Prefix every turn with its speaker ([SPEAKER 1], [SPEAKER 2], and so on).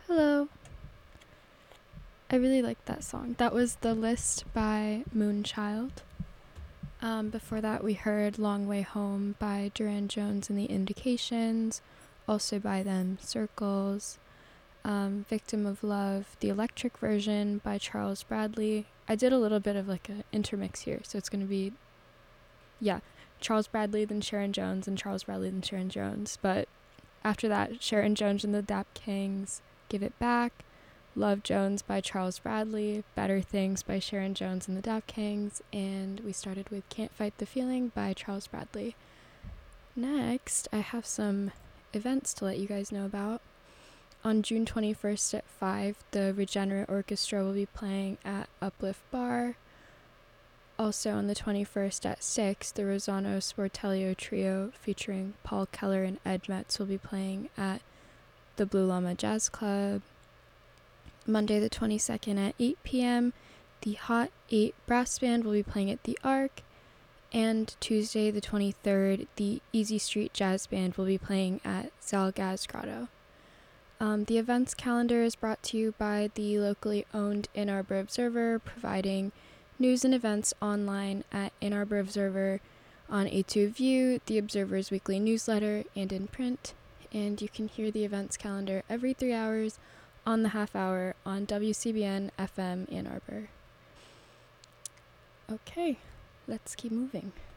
[SPEAKER 1] Hello. I really liked that song. That was The List by Moonchild. Before that, we heard Long Way Home by Duran Jones and the Indications, also by them, Circles. Victim of Love, the electric version by Charles Bradley. I did a little bit of like an intermix here, so it's going to be, Charles Bradley, then Sharon Jones, and Charles Bradley, then Sharon Jones. But after that, Sharon Jones and the Dap Kings, Give It Back, Love Jones by Charles Bradley, Better Things by Sharon Jones and the Dap Kings, and we started with Can't Fight the Feeling by Charles Bradley. Next, I have some events to let you guys know about. On June 21st at 5, the Regenerate Orchestra will be playing at Uplift Bar. Also on the 21st at 6, the Rosano Sportelio Trio featuring Paul Keller and Ed Metz will be playing at the Blue Llama Jazz Club. Monday the 22nd at 8 p.m., the Hot 8 Brass Band will be playing at the Arc. And Tuesday the 23rd, the Easy Street Jazz Band will be playing at Zalgaz Grotto. The events calendar is brought to you by the locally owned Ann Arbor Observer, providing news and events online at Ann Arbor Observer, on A2 View, the Observer's weekly newsletter, and in print. And you can hear the events calendar every 3 hours on the half hour on WCBN FM Ann Arbor. Okay, let's keep moving.